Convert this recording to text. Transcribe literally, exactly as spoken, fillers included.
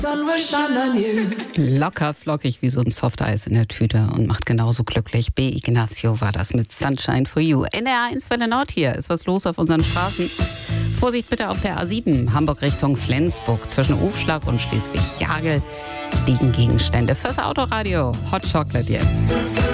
Locker flockig wie so ein Softeis in der Tüte und macht genauso glücklich. B. Ignacio war das mit Sunshine for You. N R eins Welle Nord hier. Ist was los auf unseren Straßen? Vorsicht bitte auf der A sieben, Hamburg Richtung Flensburg. Zwischen Aufschlag und Schleswig-Jagel liegen Gegenstände. Fürs Autoradio Hot Chocolate jetzt.